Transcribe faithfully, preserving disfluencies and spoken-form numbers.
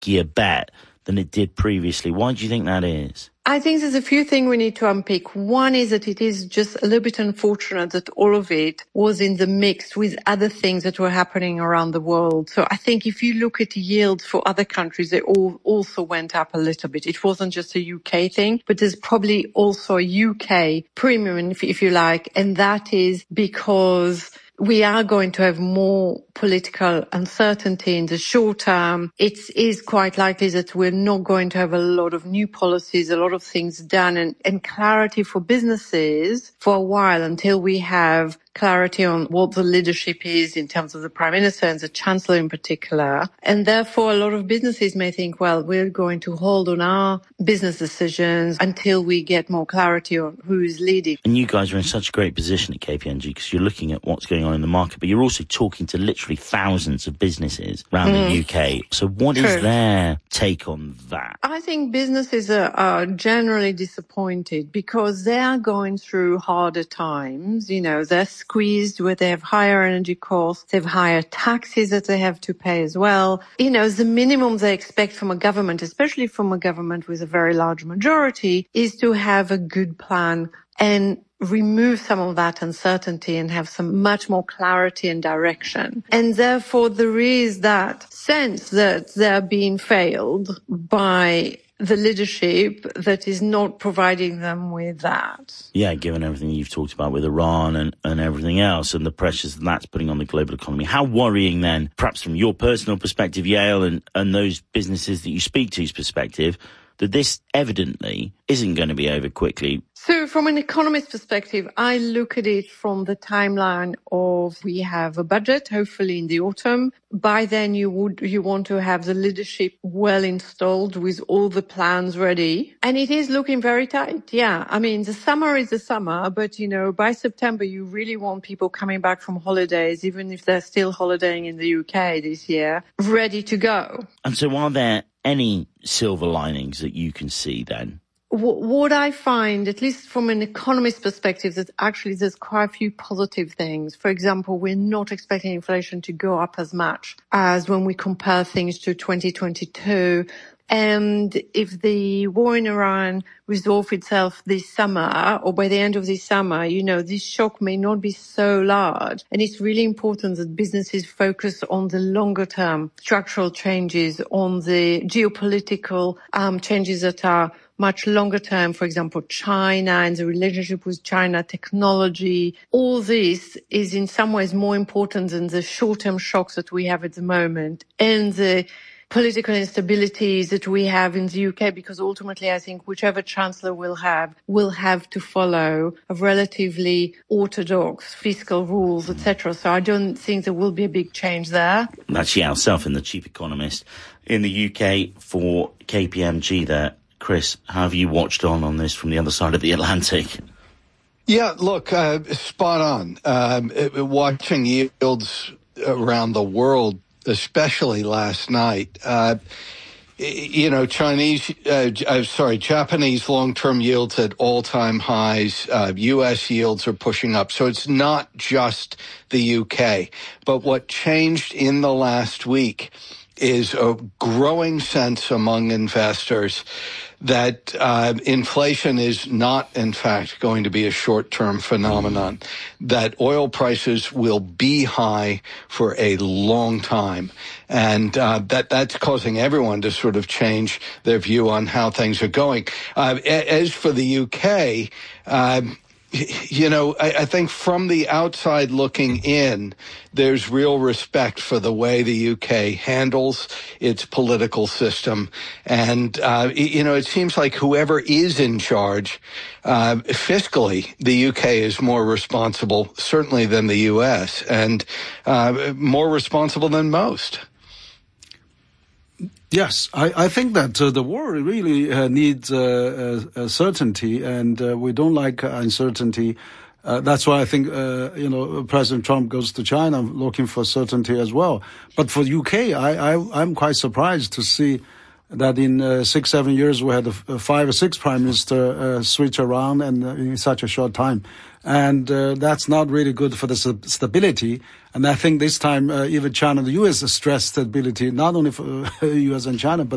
riskier bet than it did previously. Why do you think that is? I think there's a few things we need to unpick. One is that it is just a little bit unfortunate that all of it was in the mix with other things that were happening around the world. So I think if you look at yields for other countries, they all also went up a little bit. It wasn't just a U K thing, but there's probably also a U K premium, if, if you like, and that is because we are going to have more political uncertainty in the short term. It is quite likely that we're not going to have a lot of new policies, a lot of things done, and, and clarity for businesses for a while until we have clarity on what the leadership is in terms of the Prime Minister and the Chancellor in particular. And therefore, a lot of businesses may think, well, we're going to hold on our business decisions until we get more clarity on who is leading. And you guys are in such a great position at K P M G because you're looking at what's going on in the market, but you're also talking to literally thousands of businesses around mm. the U K. So what True. is their take on that? I think businesses are, are generally disappointed because they are going through harder times. You know, they're squeezed where they have higher energy costs, they have higher taxes that they have to pay as well. You know, the minimum they expect from a government, especially from a government with a very large majority, is to have a good plan and remove some of that uncertainty and have some much more clarity and direction. And therefore there is that sense that they're being failed by the leadership that is not providing them with that. Yeah, given everything you've talked about with Iran and, and everything else and the pressures that's putting on the global economy, how worrying then, perhaps from your personal perspective, Yael, and, and those businesses that you speak to's perspective, that this evidently isn't going to be over quickly? So from an economist perspective, I look at it from the timeline of we have a budget, hopefully in the autumn. By then you would, you want to have the leadership well installed with all the plans ready. And it is looking very tight. Yeah. I mean, the summer is the summer, but you know, by September, you really want people coming back from holidays, even if they're still holidaying in the U K this year, ready to go. And so are there any silver linings that you can see then? What I find, at least from an economist perspective, that actually there's quite a few positive things. For example, we're not expecting inflation to go up as much as when we compare things to twenty twenty-two. And if the war in Iran resolves itself this summer or by the end of this summer, you know, this shock may not be so large. And it's really important that businesses focus on the longer term structural changes, on the geopolitical um, changes that are much longer term, for example, China and the relationship with China, technology. All this is in some ways more important than the short-term shocks that we have at the moment and the political instabilities that we have in the U K, because ultimately I think whichever chancellor we'll have will have to follow a relatively orthodox fiscal rules, et cetera. So I don't think there will be a big change there. That's Yael Selfin, the chief economist in the U K for K P M G there. Chris, how have you watched on on this from the other side of the Atlantic? Yeah, look, uh, spot on. Um, it, watching yields around the world, especially last night, uh, you know, Chinese, uh, uh, sorry, Japanese long-term yields at all-time highs. Uh, U S yields are pushing up. So it's not just the U K. But what changed in the last week is a growing sense among investors that uh, inflation is not, in fact, going to be a short-term phenomenon, that oil prices will be high for a long time. And uh, that that's causing everyone to sort of change their view on how things are going. Uh, as for the U K, uh, you know, I, I think from the outside looking in, there's real respect for the way the U K handles its political system. And, uh, you know, it seems like whoever is in charge, uh, fiscally, the U K is more responsible, certainly than the U S, and uh, more responsible than most. Yes, I, I think that uh, the war really uh, needs uh, uh, certainty, and uh, we don't like uncertainty. Uh, that's why I think, uh, you know, President Trump goes to China looking for certainty as well. But for U K, I, I, I'm quite surprised to see that in uh, six, seven years we had a, a five or six prime minister uh, switch around and uh, in such a short time. And uh, that's not really good for the st- stability. And I think this time uh, even China and the U S stress stability, not only for uh, U S and China, but